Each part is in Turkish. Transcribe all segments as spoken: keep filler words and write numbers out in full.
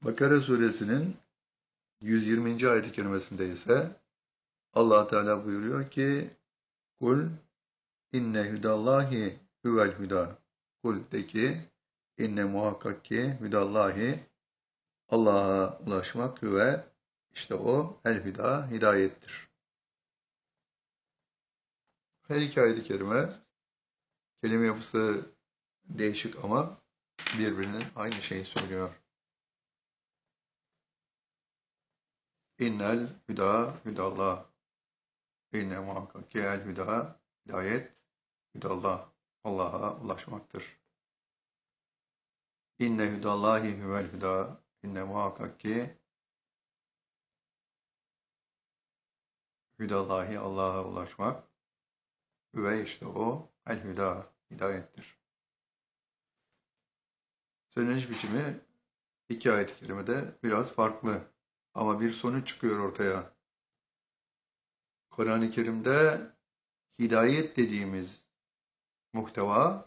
Bakara suresinin yüz yirminci ayet-i kerimesinde ise Allah Teala buyuruyor ki kul inne hudallahi huvel huda. Kul de ki inne muhakkak ki hudallahi Allah'a ulaşmak ve işte o el huda hidayettir. Her iki ayet-i kerime kelime yapısı değişik ama birbirinin aynı şeyi söylüyor. İnnel huda hudallah. İnne muhakkak ki el huda hidayet hudallah. Allah'a ulaşmaktır. İnne hudallahi huvel huda. İnne muhakkak ki hudallahi Allah'a ulaşmak ve işte o el huda hidayettir. Söyleniş biçimi iki ayet-i kerimede biraz farklı ama bir sonuç çıkıyor ortaya. Kur'an-ı Kerim'de hidayet dediğimiz muhteva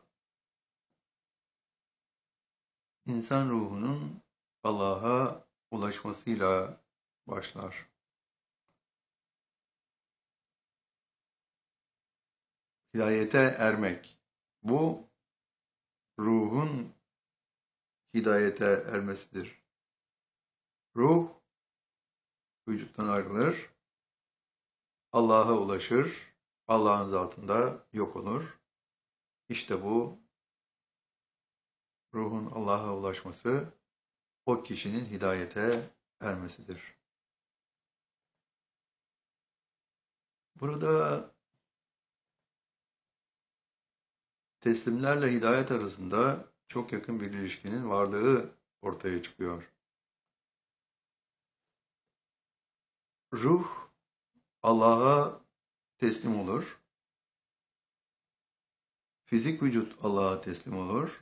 insan ruhunun Allah'a ulaşmasıyla başlar. Hidayete ermek. Bu ruhun hidayete ermesidir. Ruh vücuttan ayrılır, Allah'a ulaşır, Allah'ın zatında yok olur. İşte bu ruhun Allah'a ulaşması o kişinin hidayete ermesidir. Burada teslimlerle hidayet arasında çok yakın bir ilişkinin varlığı ortaya çıkıyor. Ruh Allah'a teslim olur. Fizik vücut Allah'a teslim olur.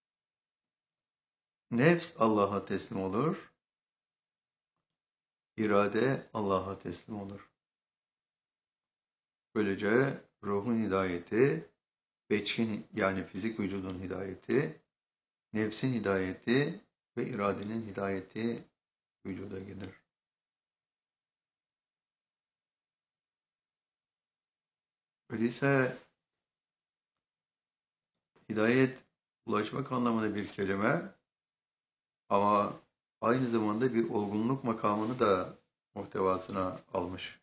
Nefs Allah'a teslim olur. İrade Allah'a teslim olur. Böylece ruhun hidayeti, beçin yani fizik vücudun hidayeti, nefsin hidayeti ve iradenin hidayeti vücuda gelir. Öyleyse hidayet ulaşmak anlamında bir kelime ama aynı zamanda bir olgunluk makamını da muhtevasına almış.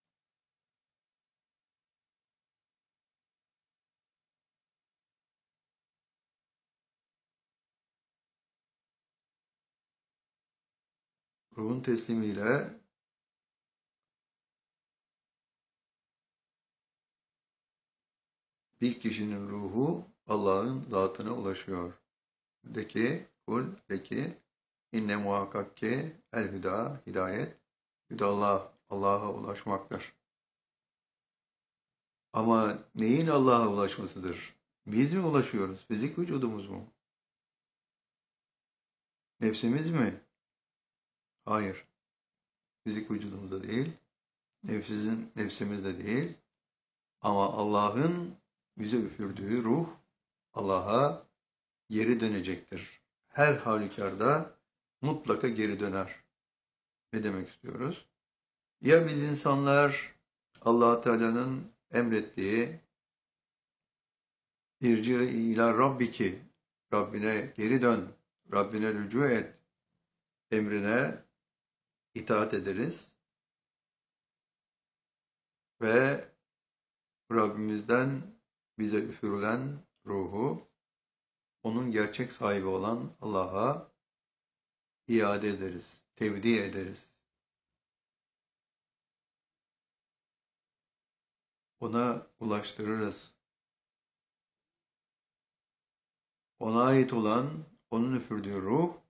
Ruhun teslimiyle bir kişinin ruhu Allah'ın zatına ulaşıyor. De ki, kul de ki, inne muhakkak ki el hüda, hidayet, hüdallah, Allah'a ulaşmaktır. Ama neyin Allah'a ulaşmasıdır? Biz mi ulaşıyoruz? Fizik vücudumuz mu? Nefsimiz mi? Hayır. Fizik vücudumuzda değil. Nefsizin, nefsimizde değil. Ama Allah'ın bize üfürdüğü ruh Allah'a geri dönecektir. Her halükarda mutlaka geri döner. Ne demek istiyoruz? Ya biz insanlar Allah Teala'nın emrettiği irci ila rabbiki, Rabbine geri dön, Rabbine rücu et emrine itaat ederiz ve Rabbimizden bize üfürülen ruhu onun gerçek sahibi olan Allah'a iade ederiz, tevdi ederiz. Ona ulaştırırız. Ona ait olan, onun üfürdüğü ruh,